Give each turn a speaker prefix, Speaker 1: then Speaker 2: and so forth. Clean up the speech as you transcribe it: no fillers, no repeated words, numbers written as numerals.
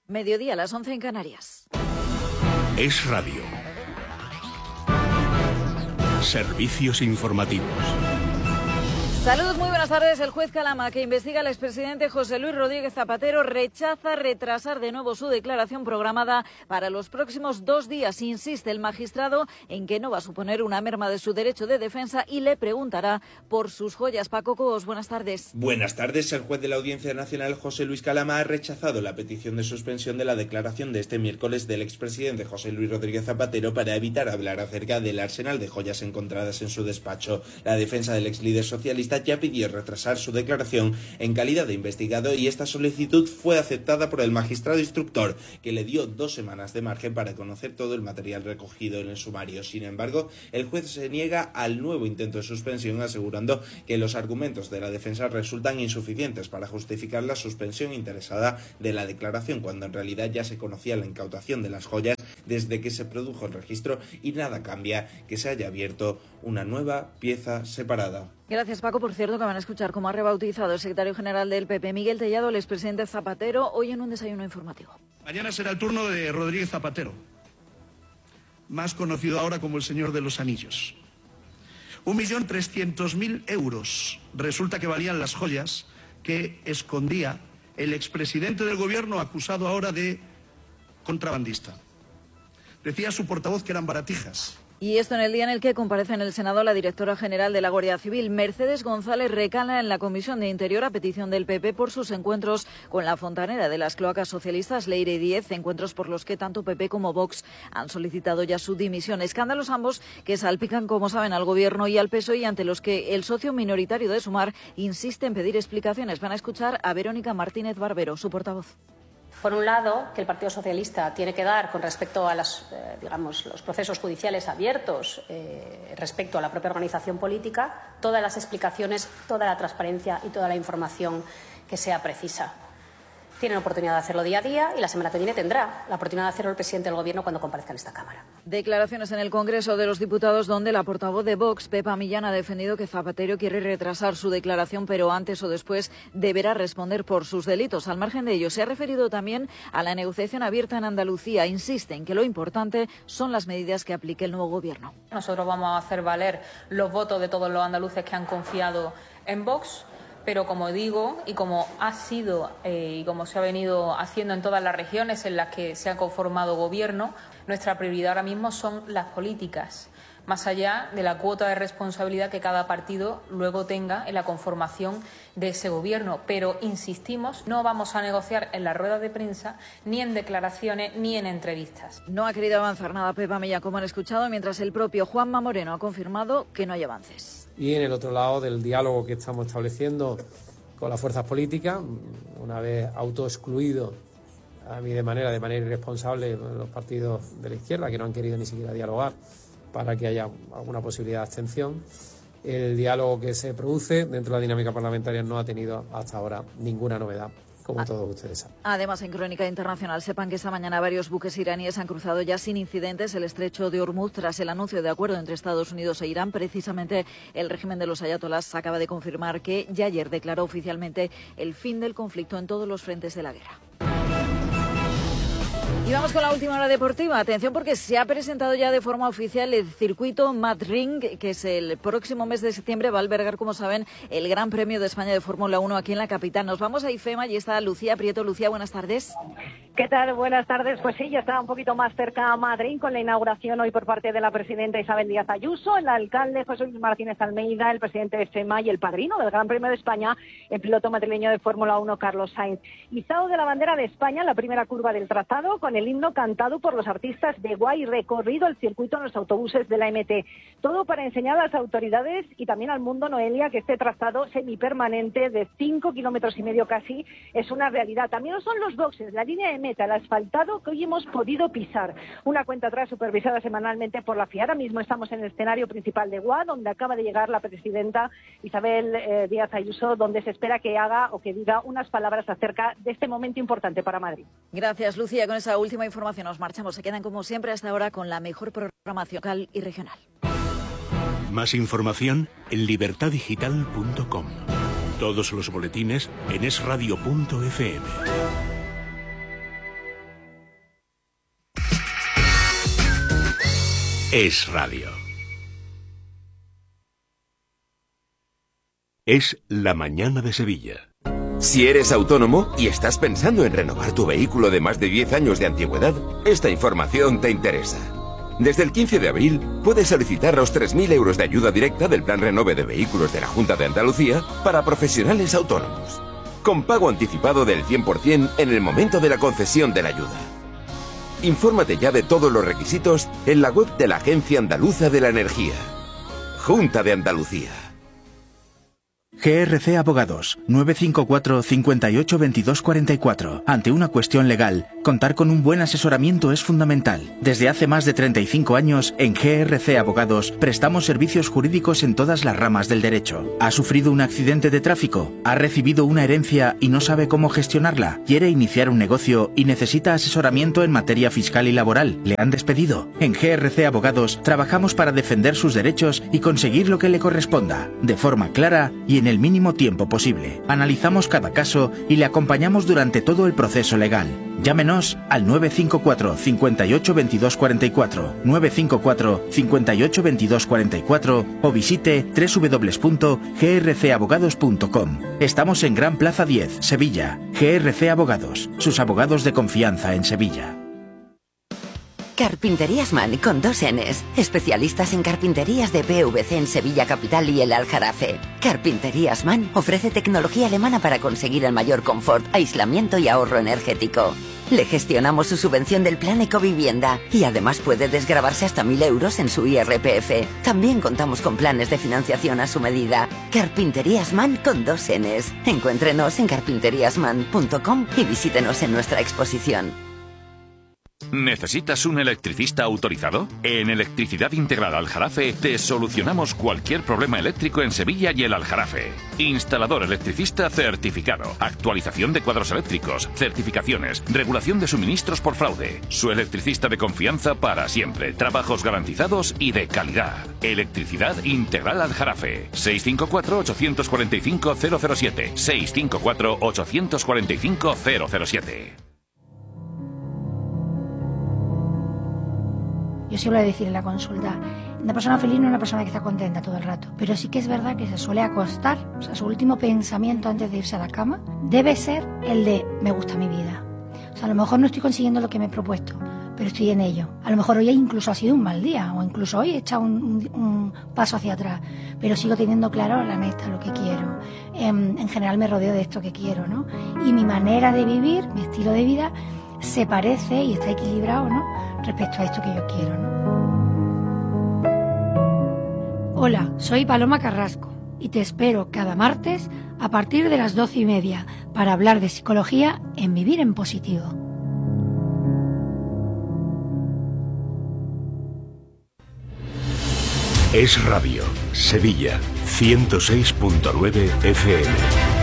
Speaker 1: Mediodía, las 11 en Canarias.
Speaker 2: Es Radio. Servicios informativos.
Speaker 1: Saludos, muy buenas tardes. El juez Calama, que investiga al expresidente José Luis Rodríguez Zapatero, rechaza retrasar de nuevo su declaración programada para los próximos 2 días. Insiste el magistrado en que no va a suponer una merma de su derecho de defensa y le preguntará por sus joyas. Paco Cobos, buenas tardes.
Speaker 3: Buenas tardes. El juez de la Audiencia Nacional, José Luis Calama, ha rechazado la petición de suspensión de la declaración de este miércoles del expresidente José Luis Rodríguez Zapatero para evitar hablar acerca del arsenal de joyas encontradas en su despacho. La defensa del exlíder socialista ya pidió retrasar su declaración en calidad de investigado y esta solicitud fue aceptada por el magistrado instructor, que le dio 2 semanas de margen para conocer todo el material recogido en el sumario. Sin embargo, el juez se niega al nuevo intento de suspensión, asegurando que los argumentos de la defensa resultan insuficientes para justificar la suspensión interesada de la declaración, cuando en realidad ya se conocía la incautación de las joyas desde que se produjo el registro y nada cambia que se haya abierto una nueva pieza separada.
Speaker 1: Gracias, Paco. Por cierto, que van a escuchar cómo ha rebautizado el secretario general del PP, Miguel Tellado, el expresidente Zapatero, hoy en un desayuno informativo.
Speaker 4: Mañana será el turno de Rodríguez Zapatero, más conocido ahora como el señor de los anillos. 1.300.000 euros resulta que valían las joyas que escondía el expresidente del gobierno, acusado ahora de contrabandista. Decía su portavoz que eran baratijas.
Speaker 1: Y esto en el día en el que comparece en el Senado la directora general de la Guardia Civil. Mercedes González recala en la Comisión de Interior a petición del PP por sus encuentros con la fontanera de las cloacas socialistas, Leire Díez, encuentros por los que tanto PP como Vox han solicitado ya su dimisión. Escándalos ambos que salpican, como saben, al Gobierno y al PSOE, y ante los que el socio minoritario de Sumar insiste en pedir explicaciones. Van a escuchar a Verónica Martínez Barbero, su portavoz.
Speaker 5: Por un lado, que el Partido Socialista tiene que dar con respecto a los procesos judiciales abiertos, respecto a la propia organización política, todas las explicaciones, toda la transparencia y toda la información que sea precisa. Tienen oportunidad de hacerlo día a día y la semana que viene tendrá la oportunidad de hacerlo el presidente del Gobierno cuando comparezca en esta Cámara.
Speaker 1: Declaraciones en el Congreso de los Diputados, donde la portavoz de Vox, Pepa Millán, ha defendido que Zapatero quiere retrasar su declaración, pero antes o después deberá responder por sus delitos. Al margen de ello, se ha referido también a la negociación abierta en Andalucía. Insiste en que lo importante son las medidas que aplique el nuevo Gobierno.
Speaker 6: Nosotros vamos a hacer valer los votos de todos los andaluces que han confiado en Vox. Pero como digo, y como ha sido y como se ha venido haciendo en todas las regiones en las que se ha conformado gobierno, nuestra prioridad ahora mismo son las políticas, más allá de la cuota de responsabilidad que cada partido luego tenga en la conformación de ese gobierno. Pero, insistimos, no vamos a negociar en las ruedas de prensa, ni en declaraciones, ni en entrevistas.
Speaker 1: No ha querido avanzar nada Pepa Millán, como han escuchado, mientras el propio Juanma Moreno ha confirmado que no hay avances.
Speaker 7: Y en el otro lado del diálogo que estamos estableciendo con las fuerzas políticas, una vez autoexcluido a mí de manera irresponsable los partidos de la izquierda, que no han querido ni siquiera dialogar para que haya alguna posibilidad de abstención, el diálogo que se produce dentro de la dinámica parlamentaria no ha tenido hasta ahora ninguna novedad, como todos ustedes saben.
Speaker 1: Además, en Crónica Internacional, sepan que esta mañana varios buques iraníes han cruzado ya sin incidentes el estrecho de Hormuz tras el anuncio de acuerdo entre Estados Unidos e Irán. Precisamente el régimen de los ayatolás acaba de confirmar que ya ayer declaró oficialmente el fin del conflicto en todos los frentes de la guerra. Y vamos con la última hora deportiva. Atención, porque se ha presentado ya de forma oficial el circuito Madrid, que es el próximo mes de septiembre. Va a albergar, como saben, el Gran Premio de España de Fórmula 1 aquí en la capital. Nos vamos a IFEMA y está Lucía Prieto. Lucía, buenas tardes.
Speaker 8: ¿Qué tal? Buenas tardes. Pues sí, ya está un poquito más cerca a Madrid con la inauguración hoy por parte de la presidenta Isabel Díaz Ayuso, el alcalde José Luis Martínez Almeida, el presidente de IFEMA y el padrino del Gran Premio de España, el piloto madrileño de Fórmula 1, Carlos Sainz. Izado de la bandera de España, la primera curva del trazado, con el himno cantado por los artistas de Guay, recorrido el circuito en los autobuses de la MT. Todo para enseñar a las autoridades y también al mundo, Noelia, que este trazado semipermanente de 5,5 kilómetros casi es una realidad. También lo son los boxes, la línea de meta, el asfaltado que hoy hemos podido pisar. Una cuenta atrás supervisada semanalmente por la FIA. Ahora mismo estamos en el escenario principal de Guay, donde acaba de llegar la presidenta Isabel Díaz Ayuso, donde se espera que haga o que diga unas palabras acerca de este momento importante para Madrid.
Speaker 1: Gracias, Lucía. Con esa última información nos marchamos. Se quedan, como siempre, hasta ahora con la mejor programación local y regional.
Speaker 2: Más información en libertadigital.com. Todos los boletines en esradio.fm. Es Radio. Es La Mañana de Sevilla.
Speaker 9: Si eres autónomo y estás pensando en renovar tu vehículo de más de 10 años de antigüedad, esta información te interesa. Desde el 15 de abril puedes solicitar los 3.000 euros de ayuda directa del Plan Renove de Vehículos de la Junta de Andalucía para profesionales autónomos, con pago anticipado del 100% en el momento de la concesión de la ayuda. Infórmate ya de todos los requisitos en la web de la Agencia Andaluza de la Energía. Junta de Andalucía.
Speaker 10: GRC Abogados, 954 58 22 44. Ante una cuestión legal, contar con un buen asesoramiento es fundamental. Desde hace más de 35 años, en GRC Abogados, prestamos servicios jurídicos en todas las ramas del derecho. ¿Ha sufrido un accidente de tráfico? ¿Ha recibido una herencia y no sabe cómo gestionarla? ¿Quiere iniciar un negocio y necesita asesoramiento en materia fiscal y laboral? ¿Le han despedido? En GRC Abogados, trabajamos para defender sus derechos y conseguir lo que le corresponda, de forma clara y en el mínimo tiempo posible. Analizamos cada caso y le acompañamos durante todo el proceso legal. Llámenos al 954 58 22 44, 954 58 22 44 o visite www.grcabogados.com. Estamos en Gran Plaza 10, Sevilla. GRC Abogados, sus abogados de confianza en Sevilla.
Speaker 11: Carpinterías Man con 2 Ns. Especialistas en carpinterías de PVC en Sevilla Capital y el Aljarafe. Carpinterías Man ofrece tecnología alemana para conseguir el mayor confort, aislamiento y ahorro energético. Le gestionamos su subvención del Plan Ecovivienda y además puede desgravarse hasta 1.000 euros en su IRPF. También contamos con planes de financiación a su medida. Carpinterías Man con 2 Ns. Encuéntrenos en carpinteriasman.com y visítenos en nuestra exposición.
Speaker 12: ¿Necesitas un electricista autorizado? En Electricidad Integral Aljarafe te solucionamos cualquier problema eléctrico en Sevilla y el Aljarafe. Instalador electricista certificado, actualización de cuadros eléctricos, certificaciones, regulación de suministros por fraude. Su electricista de confianza para siempre, trabajos garantizados y de calidad. Electricidad Integral Aljarafe. 654-845-007. 654-845-007.
Speaker 13: Yo suelo decir en la consulta, una persona feliz no es una persona que está contenta todo el rato, pero sí que es verdad que se suele acostar, o sea, su último pensamiento antes de irse a la cama debe ser el de me gusta mi vida. O sea, a lo mejor no estoy consiguiendo lo que me he propuesto, pero estoy en ello. A lo mejor hoy incluso ha sido un mal día, o incluso hoy he echado un paso hacia atrás, pero sigo teniendo claro la meta, lo que quiero. En general me rodeo de esto que quiero, ¿no? Y mi manera de vivir, mi estilo de vida, se parece y está equilibrado, ¿no?, respecto a esto que yo quiero, ¿no? Hola, soy Paloma Carrasco y te espero cada martes a partir de las 12:30 para hablar de psicología en Vivir en Positivo.
Speaker 2: Es Radio, Sevilla, 106.9 FM.